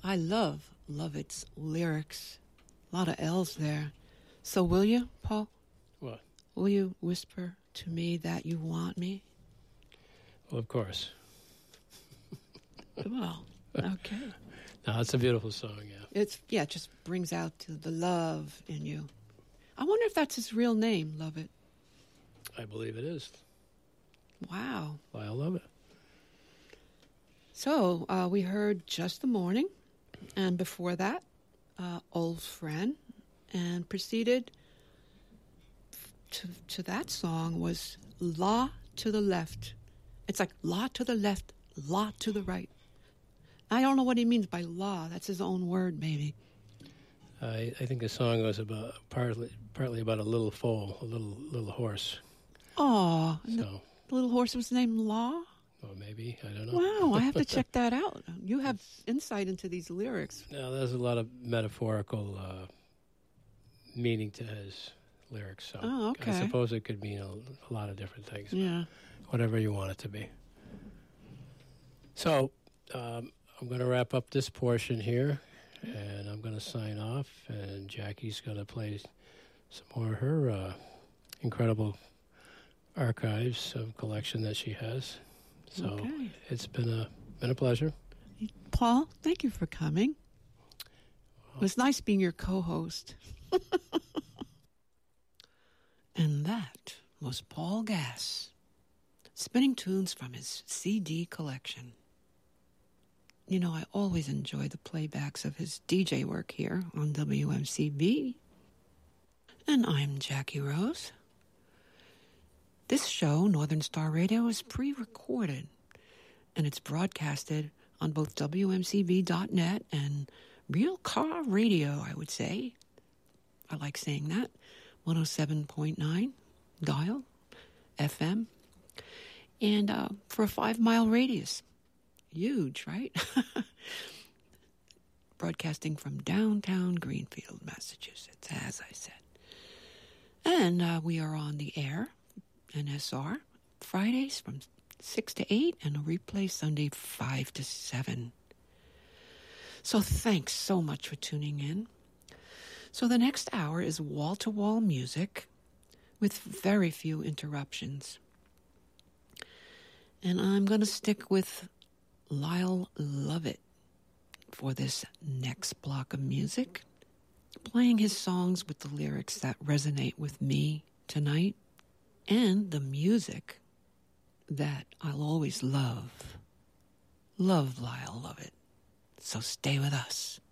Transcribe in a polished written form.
I love its lyrics. A lot of L's there. So will you, Paul? What? Will you whisper to me that you want me? Well, of course. Well, okay. No, it's a beautiful song, yeah. It just brings out the love in you. I wonder if that's his real name, Lovett. I believe it is. Wow. Lyle Lovett. So, we heard Just the Morning, and before that, Old Friend, and preceded to that song was La to the Left. It's like La to the left, La to the right. I don't know what he means by La. That's his own word, maybe. I think the song was about partly about a little foal, a little horse. Oh, So the little horse was named La? Well, maybe. I don't know. Wow, I have to check that out. You have insight into these lyrics. No, there's a lot of metaphorical meaning to his lyrics. So okay. I suppose it could mean a lot of different things. Yeah. Whatever you want it to be. So I'm going to wrap up this portion here, and I'm going to sign off, and Jackie's going to play some more of her incredible archives of collection that she has. So okay. It's been a pleasure. Paul, thank you for coming. It was nice being your co-host. And that was Paul Gass, spinning tunes from his CD collection. You know, I always enjoy the playbacks of his DJ work here on WMCB. And I'm Jackie Rose. This show, Northern Star Radio, is pre-recorded, and it's broadcasted on both WMCB.net and Real Car Radio, I would say. I like saying that. 107.9 dial FM. And for a 5-mile radius. Huge, right? Broadcasting from downtown Greenfield, Massachusetts, as I said. And we are on the air, NSR, Fridays from 6 to 8, and a replay Sunday 5 to 7. So thanks so much for tuning in. So the next hour is wall-to-wall music with very few interruptions. And I'm going to stick with Lyle Lovett for this next block of music, playing his songs with the lyrics that resonate with me tonight, and the music that I'll always love. Love Lyle Lovett. So stay with us.